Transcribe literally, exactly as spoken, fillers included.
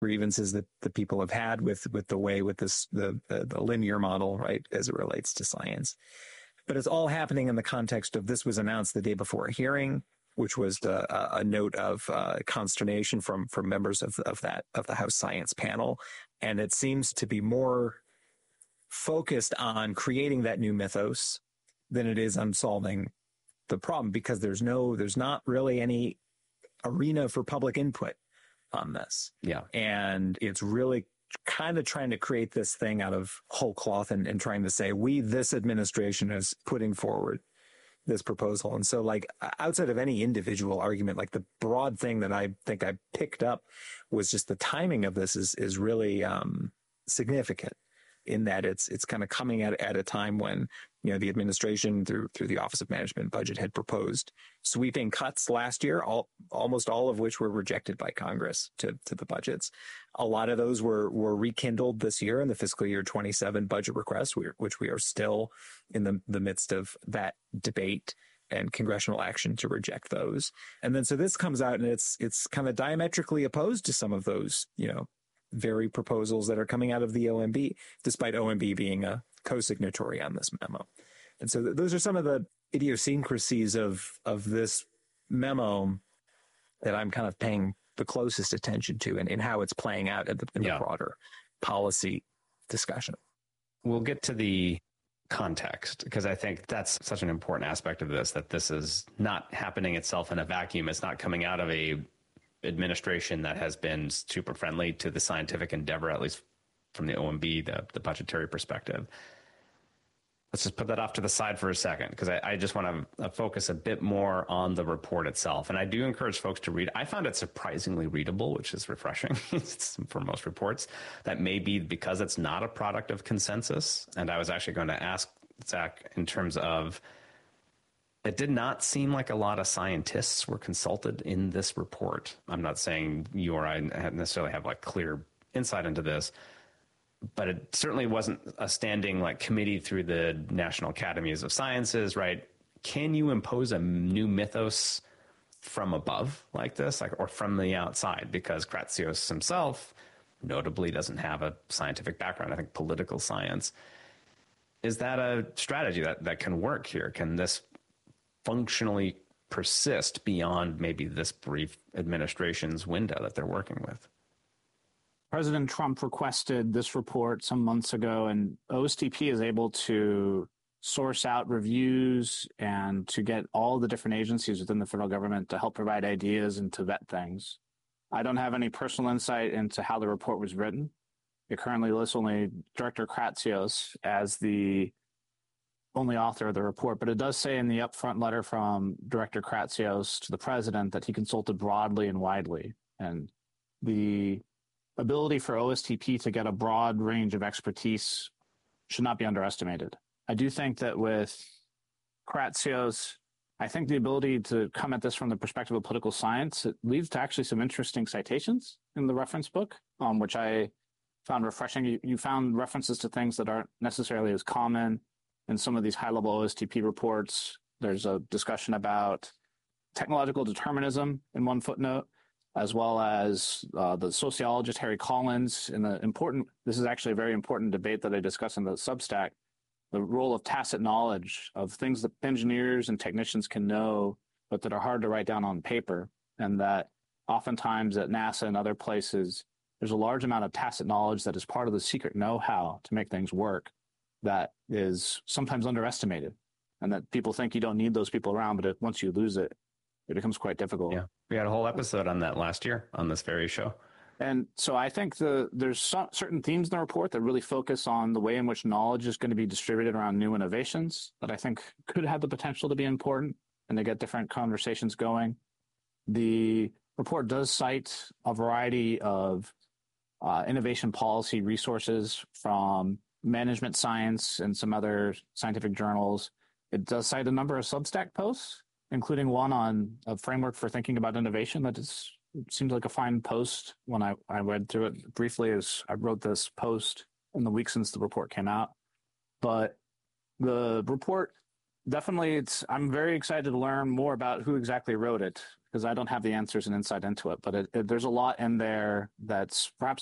grievances that the people have had with with the way with this the, the the linear model, right, as it relates to science. But it's all happening in the context of this was announced the day before a hearing, which was the, uh, a note of uh, consternation from from members of of that of the House Science Panel, and it seems to be more focused on creating that new mythos than it is on solving the problem, because there's no there's not really any arena for public input on this. Yeah. And it's really kind of trying to create this thing out of whole cloth and, and trying to say, we, this administration is putting forward this proposal. And so like outside of any individual argument, like the broad thing that I think I picked up was just the timing of this is, is really um, significant in that it's, it's kind of coming at, at a time when, you know, the administration through, through the Office of Management and Budget had proposed sweeping cuts last year, all, almost all of which were rejected by Congress to, to the budgets. A lot of those were, were rekindled this year in the fiscal year twenty-seven budget requests, which we are still in the, the midst of that debate and congressional action to reject those. And then so this comes out and it's, it's kind of diametrically opposed to some of those, you know, very proposals that are coming out of the O M B, despite O M B being a co-signatory on this memo. And so th- those are some of the idiosyncrasies of, of this memo that I'm kind of paying the closest attention to and, and how it's playing out in the, in yeah. the broader policy discussion. We'll get to the context, because I think that's such an important aspect of this, that this is not happening itself in a vacuum. It's not coming out of a administration that has been super friendly to the scientific endeavor, at least from the O M B, the, the budgetary perspective. Let's just put that off to the side for a second, because I, I just want to focus a bit more on the report itself. And I do encourage folks to read. I found it surprisingly readable, which is refreshing for most reports. That may be because it's not a product of consensus. And I was actually going to ask Zach in terms of, it did not seem like a lot of scientists were consulted in this report. I'm not saying you or I necessarily have like clear insight into this, but it certainly wasn't a standing like committee through the National Academies of Sciences, right? Can you impose a new mythos from above like this, like, or from the outside? Because Kratsios himself notably doesn't have a scientific background, I think political science. Is that a strategy that, that can work here? Can this functionally persist beyond maybe this brief administration's window that they're working with? President Trump requested this report some months ago, and O S T P is able to source out reviews and to get all the different agencies within the federal government to help provide ideas and to vet things. I don't have any personal insight into how the report was written. It currently lists only Director Kratsios as the only author of the report, but it does say in the upfront letter from Director Kratsios to the president that he consulted broadly and widely. And the ability for O S T P to get a broad range of expertise should not be underestimated. I do think that with Kratsios, I think the ability to come at this from the perspective of political science, it leads to actually some interesting citations in the reference book, um, which I found refreshing. You, you found references to things that aren't necessarily as common in some of these high-level O S T P reports. There's a discussion about technological determinism in one footnote, as well as uh, the sociologist Harry Collins in the important, this is actually a very important debate that I discuss in the Substack, the role of tacit knowledge of things that engineers and technicians can know, but that are hard to write down on paper. And that oftentimes at NASA and other places, there's a large amount of tacit knowledge that is part of the secret know-how to make things work that is sometimes underestimated, and that people think you don't need those people around, but it, once you lose it, it becomes quite difficult. Yeah, we had a whole episode on that last year on this very show. And so I think the there's some, certain themes in the report that really focus on the way in which knowledge is going to be distributed around new innovations that I think could have the potential to be important and to get different conversations going. The report does cite a variety of uh, innovation policy resources from Management Science and some other scientific journals. It does cite a number of Substack posts, including one on a framework for thinking about innovation that is, seemed like a fine post when I, I read through it briefly as I wrote this post in the week since the report came out. But the report, definitely, it's I'm very excited to learn more about who exactly wrote it. because I don't have the answers and insight into it. But it, it, there's a lot in there that's perhaps